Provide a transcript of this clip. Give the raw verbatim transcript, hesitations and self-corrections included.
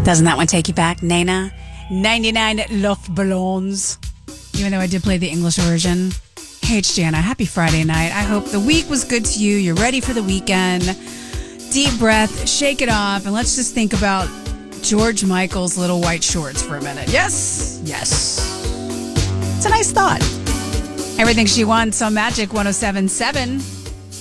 Doesn't that one take you back, Nena? ninety-nine Luftballons. Even though I did play the English version. Hey, it's Jana. Happy Friday night. I hope the week was good to you. You're ready for the weekend. Deep breath, shake it off, and let's just think about George Michael's little white shorts for a minute. Yes? Yes. It's a nice thought. Everything She Wants on Magic one oh seven point seven.